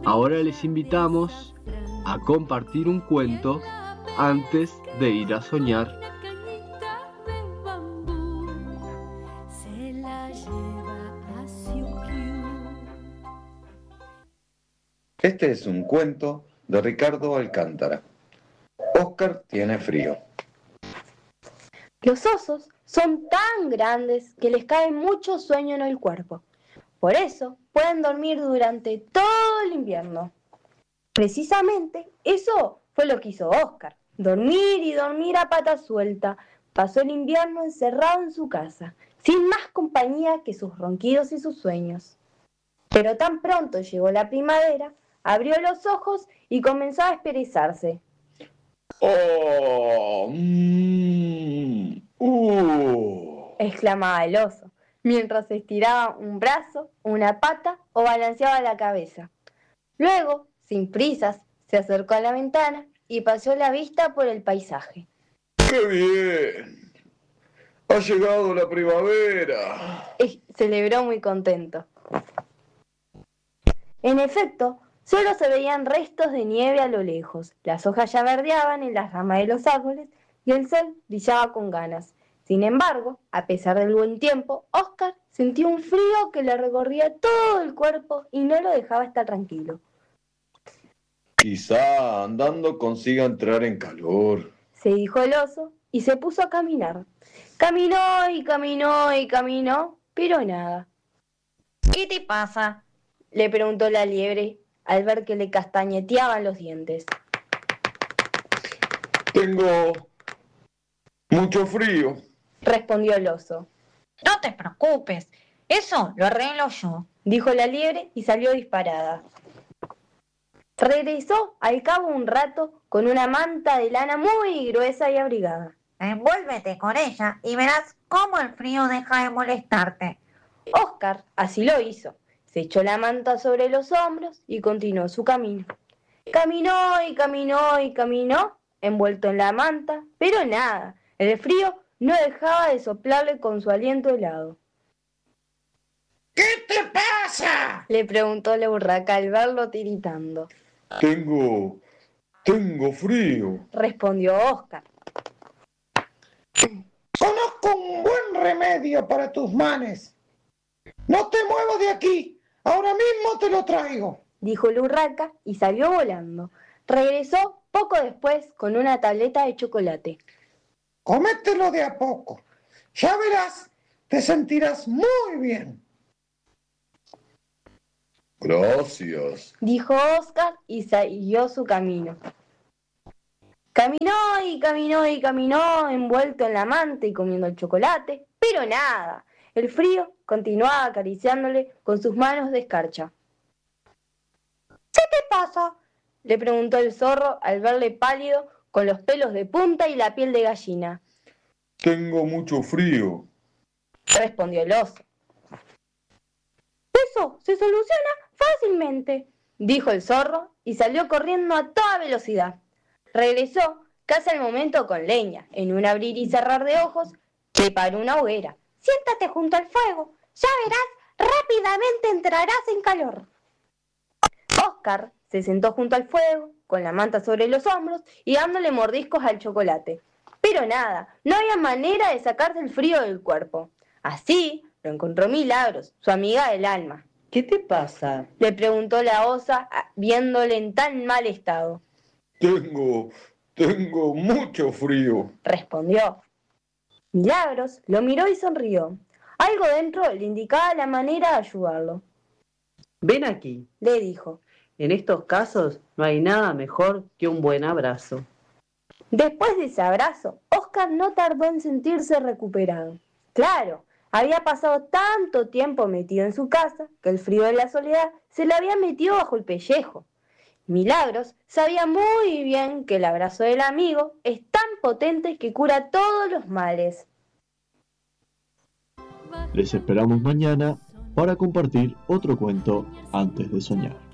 Ahora les invitamos a compartir un cuento antes de ir a soñar. Este es un cuento de Ricardo Alcántara. Óscar tiene frío. Los osos son tan grandes que les cae mucho sueño en el cuerpo. Por eso pueden dormir durante todo el invierno. Precisamente eso fue lo que hizo Óscar. Dormir y dormir a pata suelta. Pasó el invierno encerrado en su casa, sin más compañía que sus ronquidos y sus sueños. Pero tan pronto llegó la primavera, abrió los ojos y comenzó a esperezarse. ¡Oh! Exclamaba el oso, mientras estiraba un brazo, una pata o balanceaba la cabeza. Luego, sin prisas, se acercó a la ventana y pasó la vista por el paisaje. ¡Qué bien! ¡Ha llegado la primavera! Celebró muy contento. En efecto, solo se veían restos de nieve a lo lejos. Las hojas ya verdeaban en las ramas de los árboles y el sol brillaba con ganas. Sin embargo, a pesar del buen tiempo, Óscar sintió un frío que le recorría todo el cuerpo y no lo dejaba estar tranquilo. Quizá andando consiga entrar en calor, se dijo el oso y se puso a caminar. Caminó y caminó y caminó, pero nada. ¿Qué te pasa?, le preguntó la liebre al ver que le castañeteaban los dientes. Tengo mucho frío, respondió el oso. No te preocupes, eso lo arreglo yo, dijo la liebre y salió disparada. Regresó al cabo un rato con una manta de lana muy gruesa y abrigada. Envuélvete con ella y verás cómo el frío deja de molestarte. Óscar así lo hizo. Se echó la manta sobre los hombros y continuó su camino. Caminó y caminó y caminó, envuelto en la manta, pero nada, el frío no dejaba de soplarle con su aliento helado. ¿Qué te pasa?, le preguntó la urraca al verlo tiritando. Tengo frío, respondió Óscar. Conozco un buen remedio para tus males. No te muevas de aquí, ahora mismo te lo traigo, dijo la urraca y salió volando. Regresó poco después con una tableta de chocolate. Cómetelo de a poco, ya verás, te sentirás muy bien. Gracias, dijo Óscar y siguió su camino. Caminó y caminó y caminó, envuelto en la manta y comiendo el chocolate, pero nada, el frío continuaba acariciándole con sus manos de escarcha. ¿Qué te pasa?, le preguntó el zorro al verle pálido, con los pelos de punta y la piel de gallina. Tengo mucho frío, respondió el oso. Eso se soluciona fácilmente, dijo el zorro y salió corriendo a toda velocidad. Regresó casi al momento con leña. En un abrir y cerrar de ojos, preparó una hoguera. Siéntate junto al fuego, ya verás, rápidamente entrarás en calor. Óscar se sentó junto al fuego, con la manta sobre los hombros y dándole mordiscos al chocolate. Pero nada, no había manera de sacarse el frío del cuerpo. Así lo encontró Milagros, su amiga del alma. ¿Qué te pasa?, le preguntó la osa, viéndole en tan mal estado. Tengo mucho frío, respondió. Milagros lo miró y sonrió. Algo dentro le indicaba la manera de ayudarlo. Ven aquí, le dijo. En estos casos no hay nada mejor que un buen abrazo. Después de ese abrazo, Óscar no tardó en sentirse recuperado. Claro, había pasado tanto tiempo metido en su casa que el frío de la soledad se le había metido bajo el pellejo. Milagros sabía muy bien que el abrazo del amigo es tan potente que cura todos los males. Les esperamos mañana para compartir otro cuento antes de soñar.